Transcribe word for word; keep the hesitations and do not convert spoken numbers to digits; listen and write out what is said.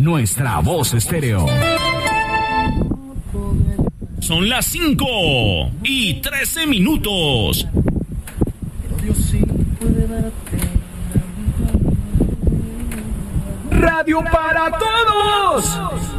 nuestra voz estéreo. Son las cinco y trece minutos. Radio para todos.